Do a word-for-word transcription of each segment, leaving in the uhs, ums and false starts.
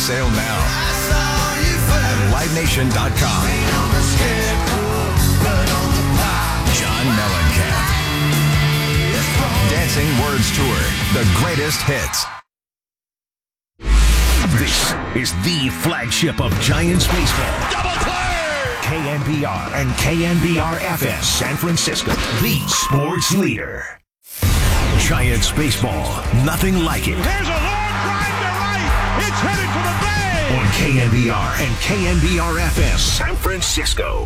sale now at live nation dot com. John Mellencamp. Dancing Words Tour, the greatest hits. This is the flagship of Giants baseball. Double play! K N B R and K N B R F S San Francisco, the sports leader. Giants baseball, nothing like it. There's a long drive to right. It's headed for the bay. On K N B R and K N B R F S San Francisco.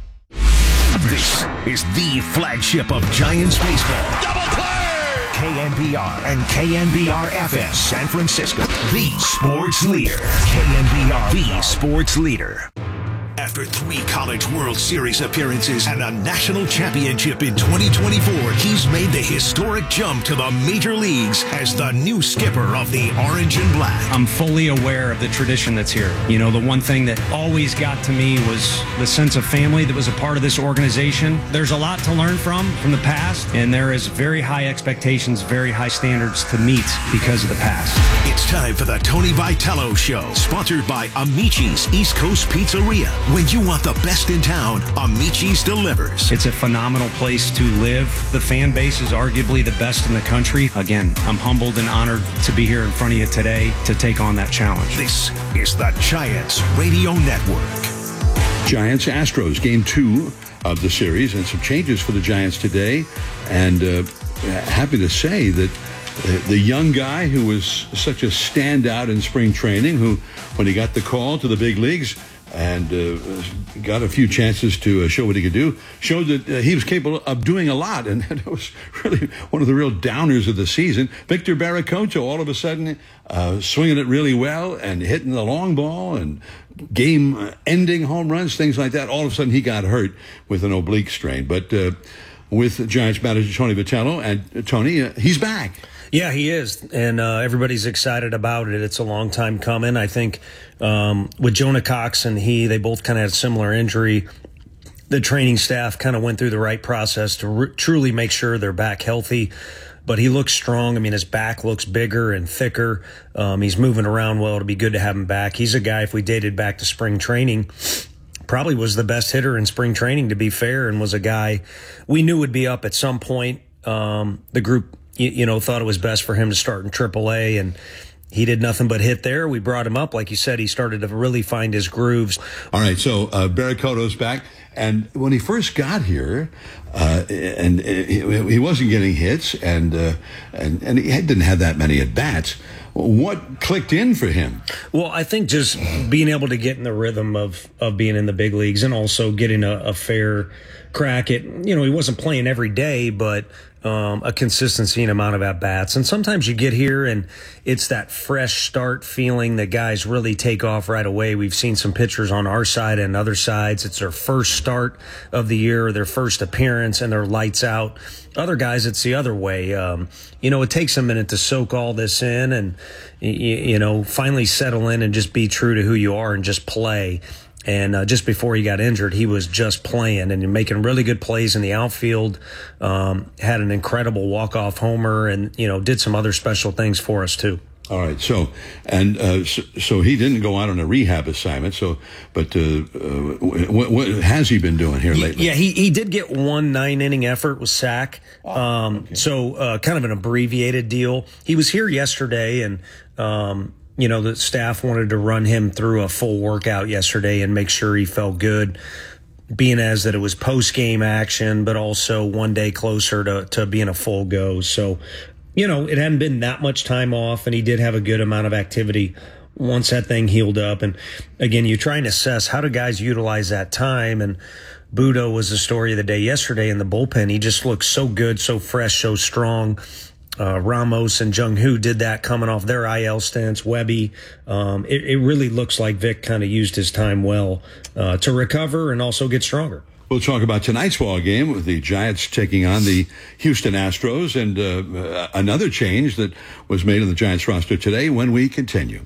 This is the flagship of Giants baseball. Double play! K N B R and K N B R F S San Francisco, the sports leader. K N B R, the sports leader. After three College World Series appearances and a national championship in twenty twenty-four, he's made the historic jump to the major leagues as the new skipper of the Orange and Black. I'm fully aware of the tradition that's here. You know, the one thing that always got to me was the sense of family that was a part of this organization. There's a lot to learn from, from the past, and there is very high expectations, very high standards to meet because of the past. It's time for the Tony Vitello Show, sponsored by Amici's East Coast Pizzeria. When you want the best in town, Amici's delivers. It's a phenomenal place to live. The fan base is arguably the best in the country. Again, I'm humbled and honored to be here in front of you today to take on that challenge. This is the Giants Radio Network. Giants Astros, game two of the series, and some changes for the Giants today. And uh, happy to say that uh, the young guy who was such a standout in spring training, who, when he got the call to the big leagues, and uh, got a few chances to uh, show what he could do, showed that uh, he was capable of doing a lot, and it was really one of the real downers of the season. Victor Barracoto, all of a sudden, uh, swinging it really well and hitting the long ball and game-ending home runs, things like that. All of a sudden, he got hurt with an oblique strain. But uh, with Giants manager Tony Vitello, and uh, Tony, uh, he's back. Yeah, he is, and uh, everybody's excited about it. It's a long time coming. I think um, with Jonah Cox and he, they both kind of had a similar injury. The training staff kind of went through the right process to re- truly make sure they're back healthy. But he looks strong. I mean, his back looks bigger and thicker. Um, he's moving around well. It'll be good to have him back. He's a guy, if we dated back to spring training, probably was the best hitter in spring training, to be fair, and was a guy we knew would be up at some point. Um, the group You, you know, thought it was best for him to start in triple A, and he did nothing but hit there. We brought him up. Like you said, he started to really find his grooves. All right, so uh, Barracoto's back. And when he first got here, uh, and he, he wasn't getting hits, and, uh, and, and he didn't have that many at-bats. What clicked in for him? Well, I think just being able to get in the rhythm of, of being in the big leagues, and also getting a, a fair crack at, you know, he wasn't playing every day, but um, a consistency and amount of at-bats. And sometimes you get here and it's that fresh start feeling that guys really take off right away. We've seen some pitchers on our side and other sides. It's their first start of the year, their first appearance, and they're lights out. Other guys, it's the other way. Um, you know, it takes a minute to soak all this in and, you, you know, finally settle in and just be true to who you are and just play. And uh, just before he got injured, he was just playing and making really good plays in the outfield. Um, had an incredible walk-off homer, and you know, did some other special things for us too. All right, so and uh, so, so he didn't go out on a rehab assignment. So, but uh, uh, what, what has he been doing here lately? Yeah, he he did get one nine-inning effort with sack. Oh, um, okay. So uh, kind of an abbreviated deal. He was here yesterday, and um, you know, the staff wanted to run him through a full workout yesterday and make sure he felt good, being as that it was post-game action, but also one day closer to, to being a full go. So, you know, it hadn't been that much time off, and he did have a good amount of activity once that thing healed up. And again, you try and assess how do guys utilize that time. And Budo was the story of the day yesterday in the bullpen. He just looked so good, so fresh, so strong. Uh, Ramos and Jung Hoo did that coming off their I L stints. Webby, um, it, it really looks like Vic kind of used his time well uh, to recover and also get stronger. We'll talk about tonight's ball game with the Giants taking on the Houston Astros, and uh, another change that was made in the Giants roster today when we continue.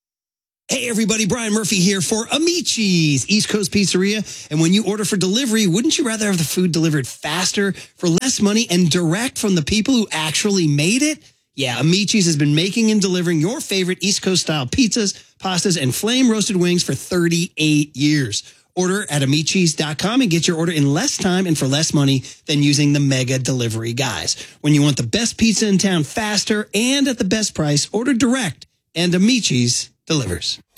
Hey everybody, Brian Murphy here for Amici's East Coast Pizzeria. And when you order for delivery, wouldn't you rather have the food delivered faster, for less money, and direct from the people who actually made it? Yeah, Amici's has been making and delivering your favorite East Coast style pizzas, pastas, and flame roasted wings for thirty-eight years. Order at amicis dot com and get your order in less time and for less money than using the mega delivery guys. When you want the best pizza in town faster and at the best price, order direct and Amici's delivers.